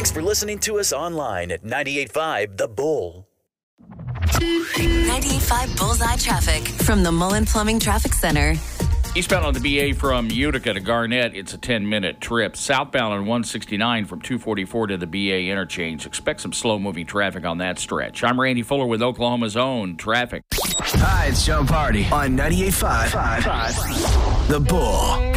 Thanks for listening to us online at 98.5 The Bull. 98.5 Bullseye Traffic from the Mullen Plumbing Traffic Center. Eastbound on the BA from Utica to Garnett, it's a 10-minute trip. Southbound on 169 from 244 to the BA interchange. Expect some slow-moving traffic on that stretch. I'm Randy Fuller with Oklahoma's own traffic. Hi, it's Sean Party on 98.5 The Bull.